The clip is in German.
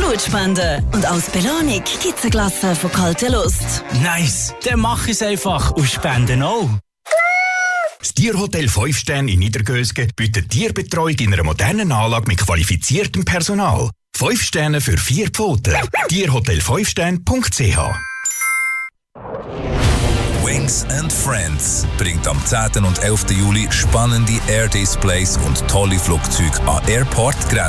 Blutspenden. Und als Belohnung gibt's eine Glasse von kalter Lust. Nice, dann mach es einfach und spenden auch. Das Tierhotel 5 Sterne in Niedergösgen bietet Tierbetreuung in einer modernen Anlage mit qualifiziertem Personal. 5 Sterne für 4 Pfoten. Tierhotel5stern.ch. Wings and Friends bringt am 10. und 11. Juli spannende Air Displays und tolle Flugzeuge an Airport Grenz.